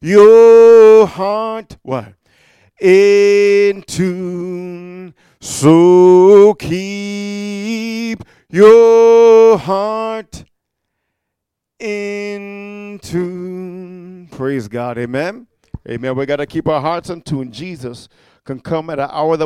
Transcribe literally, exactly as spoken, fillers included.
your heart, what? In tune. So keep your heart in tune. Praise God. Amen. Amen. We got to keep our hearts in tune. Jesus can come at an hour that